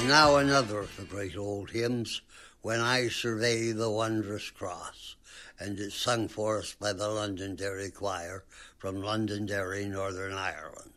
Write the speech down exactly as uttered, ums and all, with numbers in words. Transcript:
now another of the great old hymns, When I Survey the Wondrous Cross, and it's sung for us by the Londonderry Choir from Londonderry, Northern Ireland.